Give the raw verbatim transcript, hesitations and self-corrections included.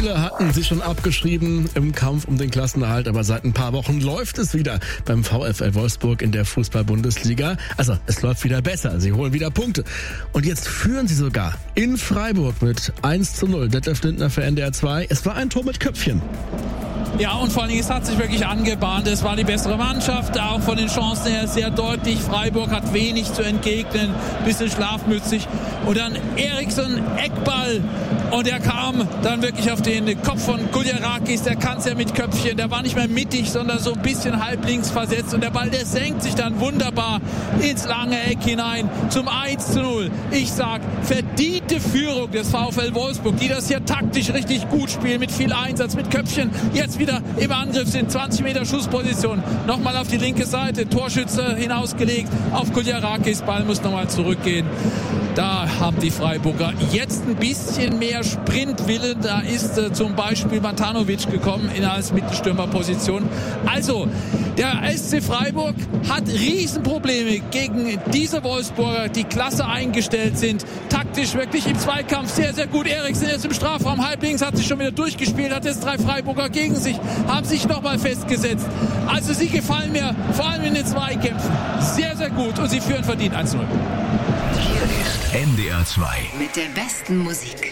Viele hatten sich schon abgeschrieben im Kampf um den Klassenerhalt, aber seit ein paar Wochen läuft es wieder beim VfL Wolfsburg in der Fußball-Bundesliga. Also es läuft wieder besser, sie holen wieder Punkte. Und jetzt führen sie sogar in Freiburg mit eins zu null. Detlef Lindner für N D R zwei. Es war ein Tor mit Köpfchen. Ja, und vor allem, es hat sich wirklich angebahnt. Es war die bessere Mannschaft, auch von den Chancen her sehr deutlich. Freiburg hat wenig zu entgegnen, bisschen schlafmützig. Und dann Eriksson, Eckball. Und er kam dann wirklich auf den Kopf von Guliarakis. Der kann es ja mit Köpfchen. Der war nicht mehr mittig, sondern so ein bisschen halblinks versetzt. Und der Ball, der senkt sich dann wunderbar ins lange Eck hinein zum eins zu null. Ich sag, verdiente Führung des VfL Wolfsburg, die das hier taktisch richtig gut spielen, mit viel Einsatz, mit Köpfchen. Jetzt wieder im Angriff sind, zwanzig Meter Schussposition. Nochmal auf die linke Seite, Torschütze hinausgelegt auf Guliarakis. Ball muss nochmal zurückgehen. Da haben die Freiburger jetzt ein bisschen mehr Sprintwillen. Da ist äh, zum Beispiel Matanovic gekommen in als Mittelstürmerposition. Also, der S C Freiburg hat Riesenprobleme gegen diese Wolfsburger, die klasse eingestellt sind. Taktisch wirklich im Zweikampf sehr, sehr gut. Eriksen ist im Strafraum, halblinks, hat sich schon wieder durchgespielt, hat jetzt drei Freiburger gegen sich, haben sich nochmal festgesetzt. Also sie gefallen mir, vor allem in den Zweikämpfen, sehr, sehr gut und sie führen verdient eins zu null. Hier ist N D R zwei. Mit der besten Musik.